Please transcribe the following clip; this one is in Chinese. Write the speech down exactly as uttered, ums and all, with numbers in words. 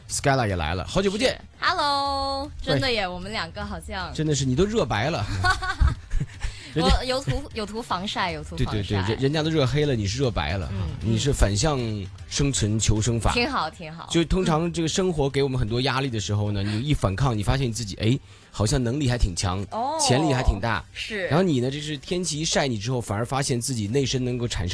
Skyla 也来了，好久不见。 Hello， 真的耶，我们两个好像真的是你都热白了。 我有涂有涂防晒，有涂防晒。 对对对，人家都热黑了，你是热白了。嗯，你是反向生存求生法， 挺好挺好。 就通常这个生活给我们很多压力的时候呢，你一反抗，你发现你自己哎，好像能力还挺强，哦，潜力还挺大。 是。 然后你呢，这是天气一晒你之后，反而发现自己内身能够产生。